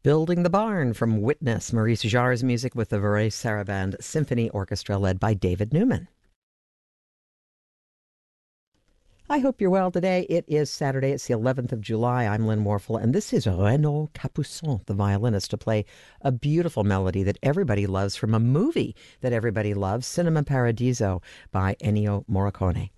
Building the Barn from Witness, Maurice Jarre's music with the Varese Sarabande Symphony Orchestra led by David Newman. I hope you're well today. It is Saturday. It's the 11th of July. I'm Lynn Warfel, and this is Renaud Capuçon, the violinist, to play a beautiful melody that everybody loves from a movie that everybody loves, Cinema Paradiso by Ennio Morricone.